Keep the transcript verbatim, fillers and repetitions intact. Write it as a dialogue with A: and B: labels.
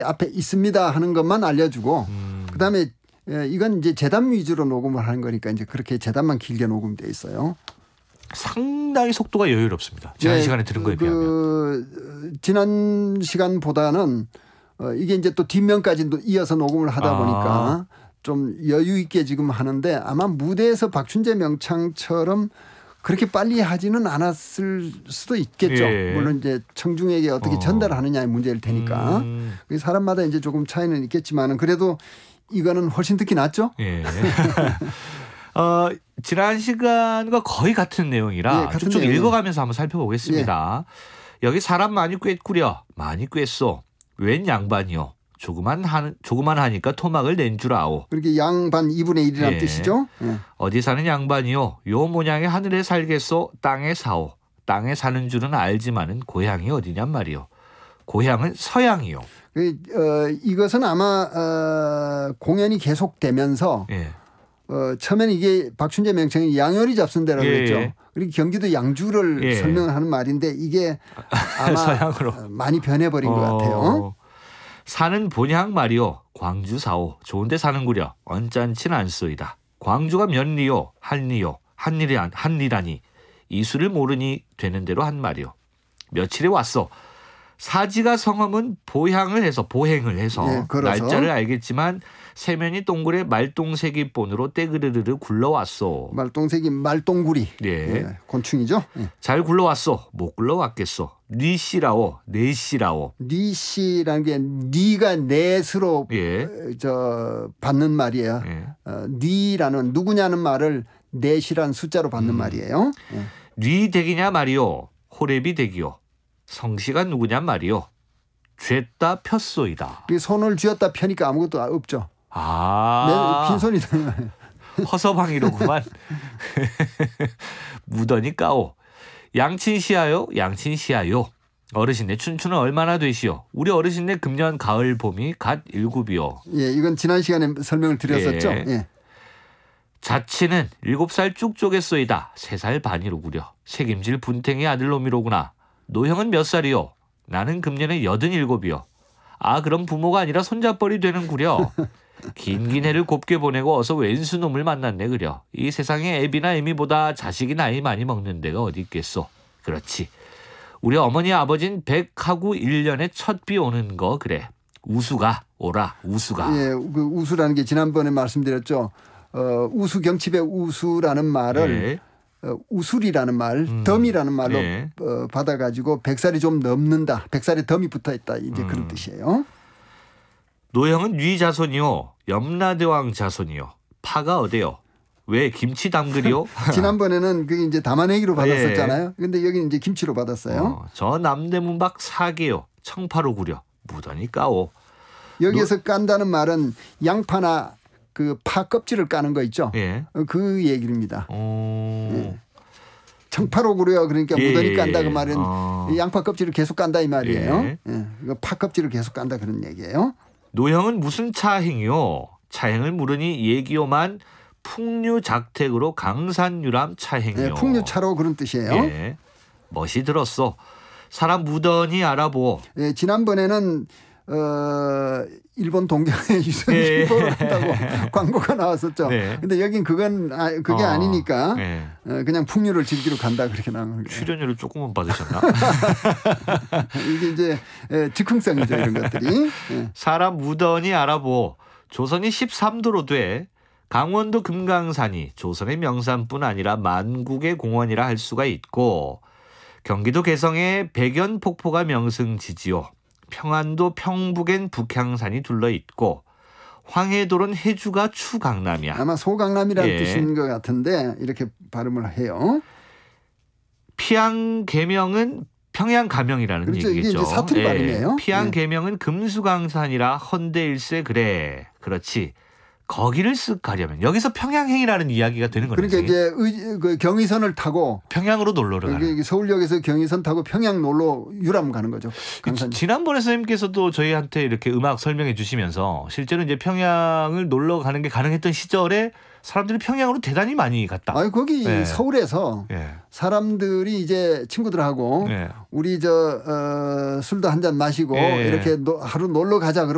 A: 앞에 있습니다 하는 것만 알려주고
B: 음.
A: 그다음에 이건 이제 재단 위주로 녹음을 하는 거니까 이제 그렇게 재단만 길게 녹음돼 있어요.
B: 상당히 속도가 여유롭습니다. 지난
A: 네,
B: 시간에 들은 거에
A: 그,
B: 비하면.
A: 지난 시간보다는 어, 이게 이제 또 뒷면까지 이어서 녹음을 하다
B: 아.
A: 보니까 좀 여유 있게 지금 하는데 아마 무대에서 박춘재 명창처럼 그렇게 빨리 하지는 않았을 수도 있겠죠.
B: 예.
A: 물론 이제 청중에게 어떻게
B: 어.
A: 전달하느냐의 문제일 테니까
B: 음.
A: 사람마다 이제 조금 차이는 있겠지만은 그래도 이거는 훨씬 듣기 낫죠.
B: 예. 어, 지난 시간과 거의 같은 내용이라
A: 예, 같은
B: 쭉쭉
A: 내용이에요.
B: 읽어가면서 한번 살펴보겠습니다. 예. 여기 사람 많이 꿰꾸려 많이 꿰쏘 웬 양반이요. 조그만 하, 조그만 하니까 토막을 낸 줄 아오.
A: 그렇게 양반 이분의 일이라는
B: 예.
A: 뜻이죠. 예.
B: 어디 사는 양반이요. 요 모양의 하늘에 살겠소 땅에 사오. 땅에 사는 줄은 알지만은 고향이 어디냔 말이요. 고향은 서양이요.
A: 그, 어, 이것은 아마 어, 공연이 계속되면서
B: 예.
A: 어, 처음에는 이게 박춘재 명창이 양요리 잡순대라고
B: 예.
A: 그랬죠. 그리고 경기도 양주를
B: 예.
A: 설명하는 말인데 이게 아마
B: 서양으로.
A: 많이 변해버린
B: 어,
A: 것 같아요.
B: 사는 본향 말이요. 광주 사오. 좋은데 사는구려. 언짢진 않소이다. 광주가 면리요. 한리요. 한일이 안, 한리라니. 이수를 모르니 되는 대로 한 말이요. 며칠에 왔어. 사지가 성함은 보향을 해서 보행을 해서
A: 예, 걸어서.
B: 날짜를 알겠지만 세면이 동굴에 말똥새기 본으로 떼그르르르 굴러왔소.
A: 말똥새기 말똥구리.
B: 예.
A: 예, 곤충이죠. 예.
B: 잘 굴러왔소. 못 굴러왔겠소. 니씨라오. 네씨라오.
A: 니씨라는 게 니가 넷으로
B: 예.
A: 어, 저 받는 말이에요.
B: 예.
A: 어, 니라는 누구냐는 말을 넷이라는 숫자로 받는
B: 음.
A: 말이에요. 예.
B: 뉘 댁이냐 말이요. 호랩이 댁이요. 성씨가 누구냐 말이요. 쥐었다 폈소이다.
A: 이 손을 쥐었다 펴니까 아무것도 없죠.
B: 아.
A: 내 빈손이 되는
B: 허서방이로구만. 무더니 까오. 양친시하요. 양친시하요. 어르신네 춘추는 얼마나 되시오. 우리 어르신네 금년 가을 봄이 갓 일곱이요.
A: 예, 이건 지난 시간에 설명을 드렸었죠.
B: 예.
A: 예.
B: 자치는 일곱 살 쭉 쪼겠소이다. 세 살 반이로구려. 책임질 분탱이 아들놈이로구나. 노형은 몇 살이요? 나는 금년에 여든 일곱이요. 아 그럼 부모가 아니라 손잡벌이 되는구려. 긴긴 해를 곱게 보내고 어서 왼수놈을 만났네 그려. 이 세상에 애비나 애미보다 자식이 나이 많이 먹는 데가 어디 있겠소. 그렇지. 우리 어머니 아버진 백하고 일 년에 첫 비 오는 거 그래. 우수가 오라 우수가.
A: 예, 그 우수라는 게 지난번에 말씀드렸죠. 어, 우수 경칩의 우수라는 말을
B: 예.
A: 어, 우술이라는 말,
B: 음.
A: 덤이라는 말로
B: 네.
A: 어, 받아가지고 백살이 좀 넘는다. 백살에 덤이 붙어 있다. 이제
B: 음.
A: 그런 뜻이에요.
B: 노형은 뉘 자손이요. 염라대왕 자손이요. 파가 어디요? 왜 김치 담그리요?
A: 지난번에는 그게 이제 담아내기로
B: 예.
A: 받았었잖아요. 근데 여기는 이제 김치로 받았어요.
B: 어, 저 남대문 밖 사계요. 청파로 구려. 무더니 까오.
A: 여기에서 깐다는 말은 양파나 그 파 껍질을 까는 거 있죠.
B: 예.
A: 어, 그 얘기입니다.
B: 어...
A: 예. 청파로 구려 그러니까
B: 예,
A: 무더니 깐다 그 말은
B: 어.
A: 양파 껍질을 계속 깐다 이 말이에요.
B: 예.
A: 예. 이거 파 껍질을 계속 깐다 그런 얘기예요.
B: 노형은 무슨 차행이요? 차행을 물으니 얘기요만 풍류작택으로 강산유람 차행이요.
A: 예, 풍류차로 그런 뜻이에요.
B: 예. 멋이 들었어. 사람 무던히 알아보.
A: 예, 지난번에는 어, 일본 동경에 유선
B: 예.
A: 기보를 한다고 광고가 나왔었죠.
B: 네.
A: 근데 여긴 그건 아, 그게
B: 어,
A: 아니니까
B: 예.
A: 어, 그냥 풍류를 즐기러 간다 그렇게 나오는 거예요.
B: 출연료를 조금만 받으셨나?
A: 이게 이제 예, 즉흥성이죠 이런 것들이. 예.
B: 사람 무던히 알아보. 조선이 십삼 도로 돼 강원도 금강산이 조선의 명산뿐 아니라 만국의 공원이라 할 수가 있고 경기도 개성의 백연폭포가 명승지지요. 평안도 평북엔 북향산이 둘러있고 황해도는 해주가 추강남이야.
A: 아마 소강남이라는
B: 예.
A: 뜻인 것 같은데 이렇게 발음을 해요.
B: 피양 계명은 평양 가명이라는
A: 그렇죠. 이게
B: 얘기겠죠.
A: 이제 사투리 발음이에요.
B: 피양
A: 예.
B: 계명은 금수강산이라 헌데일세 그래. 그렇지. 거기를 쓱 가려면 여기서 평양행이라는 이야기가 되는 거네요.
A: 그러니까 이제 의, 그 경의선을 타고
B: 평양으로 놀러를 가는.
A: 여기 서울역에서 경의선 타고 평양 놀러 유람 가는 거죠. 강산.
B: 지난번에 선생님께서도 저희한테 이렇게 음악 설명해 주시면서 실제로 이제 평양을 놀러 가는 게 가능했던 시절에 사람들이 평양으로 대단히 많이 갔다.
A: 아니 거기
B: 네.
A: 서울에서
B: 예.
A: 사람들이 이제 친구들하고
B: 예.
A: 우리 저 어, 술도 한 잔 마시고
B: 예.
A: 이렇게 노, 하루 놀러 가자 그러면